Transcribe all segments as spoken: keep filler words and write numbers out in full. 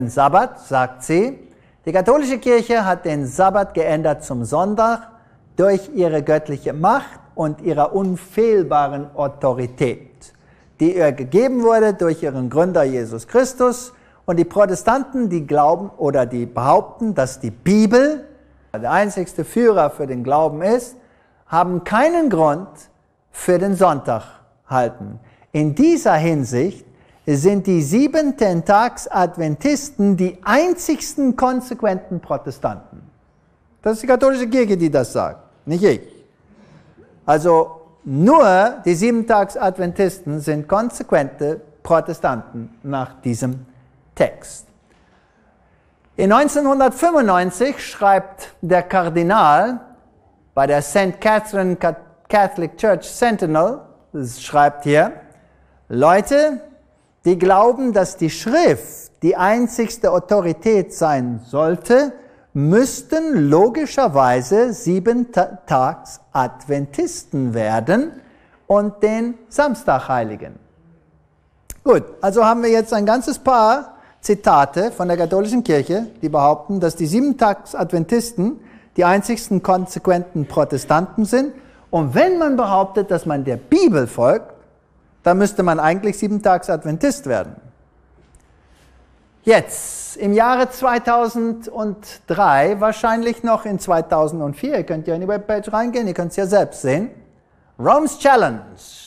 Sabbat, sagt sie, die katholische Kirche hat den Sabbat geändert zum Sonntag durch ihre göttliche Macht und ihrer unfehlbaren Autorität, die ihr gegeben wurde durch ihren Gründer Jesus Christus. Und die Protestanten, die glauben oder die behaupten, dass die Bibel der einzigste Führer für den Glauben ist, haben keinen Grund für den Sonntag halten. In dieser Hinsicht sind die Siebenten-Tags-Adventisten die einzigsten konsequenten Protestanten. Das ist die katholische Kirche, die das sagt, nicht ich. Also nur die Siebentags-Adventisten sind konsequente Protestanten nach diesem Text. In neunzehnhundertfünfundneunzig schreibt der Kardinal bei der Saint Catherine Catholic Church Sentinel, das schreibt hier, Leute, die glauben, dass die Schrift die einzigste Autorität sein sollte, müssten logischerweise Siebentags-Adventisten werden und den Samstag heiligen. Gut, also haben wir jetzt ein ganzes Paar Zitate von der katholischen Kirche, die behaupten, dass die Siebentags-Adventisten die einzigsten konsequenten Protestanten sind. Und wenn man behauptet, dass man der Bibel folgt, dann müsste man eigentlich Siebentags-Adventist werden. Jetzt, im Jahre zweitausenddrei, wahrscheinlich noch in zweitausendvier, ihr könnt ja in die Webpage reingehen, ihr könnt es ja selbst sehen, Rome's Challenge,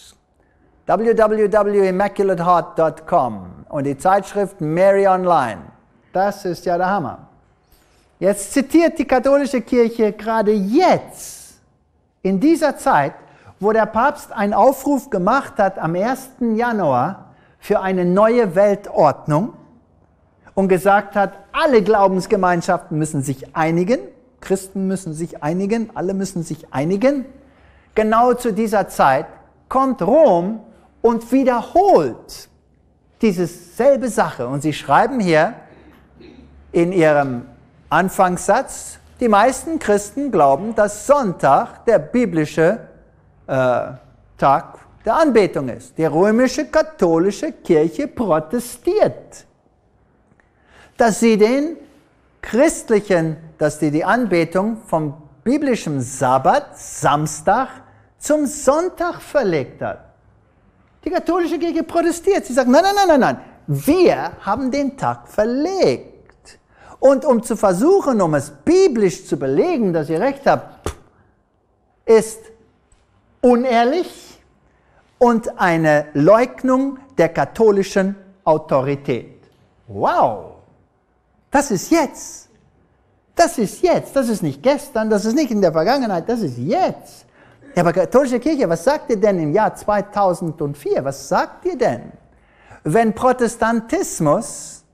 w w w punkt immaculate heart punkt com und die Zeitschrift Mary Online. Das ist ja der Hammer. Jetzt zitiert die katholische Kirche gerade jetzt, in dieser Zeit, wo der Papst einen Aufruf gemacht hat am ersten Januar für eine neue Weltordnung und gesagt hat, alle Glaubensgemeinschaften müssen sich einigen, Christen müssen sich einigen, alle müssen sich einigen. Genau zu dieser Zeit kommt Rom und wiederholt diese selbe Sache. Und sie schreiben hier in ihrem Anfangssatz, die meisten Christen glauben, dass Sonntag der biblische äh, Tag der Anbetung ist. Die römische katholische Kirche protestiert, dass sie den christlichen, dass sie die Anbetung vom biblischen Sabbat, Samstag, zum Sonntag verlegt hat. Die katholische Kirche protestiert. Sie sagt, nein, nein, nein, nein, nein, wir haben den Tag verlegt. Und um zu versuchen, um es biblisch zu belegen, dass ihr recht habt, ist unehrlich und eine Leugnung der katholischen Autorität. Wow, das ist jetzt. Das ist jetzt. Das ist nicht gestern, das ist nicht in der Vergangenheit, das ist jetzt. Ja, aber katholische Kirche, was sagt ihr denn im Jahr zweitausendvier? Was sagt ihr denn? Wenn Protestantismus,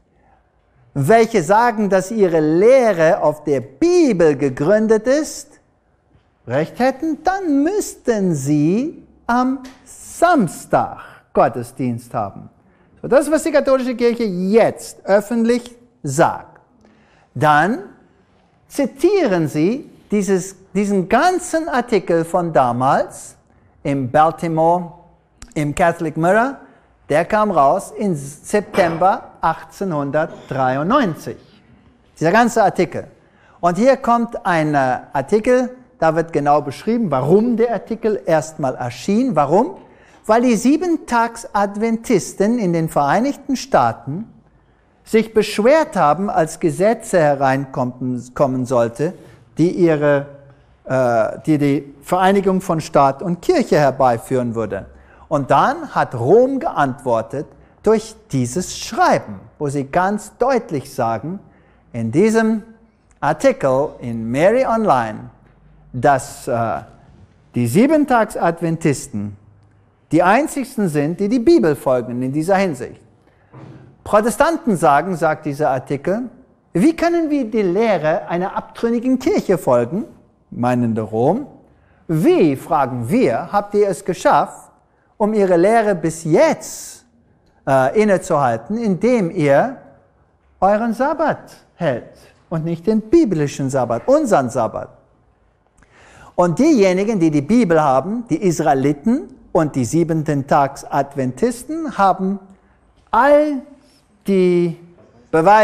welche sagen, dass ihre Lehre auf der Bibel gegründet ist, recht hätten, dann müssten sie am Samstag Gottesdienst haben. So, das ist, was die katholische Kirche jetzt öffentlich sagt. Dann zitieren sie dieses, diesen ganzen Artikel von damals im Baltimore, im Catholic Mirror, der kam raus im September achtzehnhundertdreiundneunzig. Dieser ganze Artikel. Und hier kommt ein Artikel, da wird genau beschrieben, warum der Artikel erstmal erschien. Warum? Weil die Siebentags-Adventisten in den Vereinigten Staaten sich beschwert haben, als Gesetze hereinkommen sollte, die ihre, äh, die die Vereinigung von Staat und Kirche herbeiführen würde. Und dann hat Rom geantwortet durch dieses Schreiben, wo sie ganz deutlich sagen, in diesem Artikel in Mary Online, dass äh, die Siebentags-Adventisten die einzigsten sind, die die Bibel folgen in dieser Hinsicht. Protestanten sagen, sagt dieser Artikel, wie können wir die Lehre einer abtrünnigen Kirche folgen, meinende Rom? Wie, fragen wir, habt ihr es geschafft, um ihre Lehre bis jetzt äh, innezuhalten, indem ihr euren Sabbat hält und nicht den biblischen Sabbat, unseren Sabbat? Und diejenigen, die die Bibel haben, die Israeliten und die Siebenten-Tags-Adventisten, haben all die beweisen.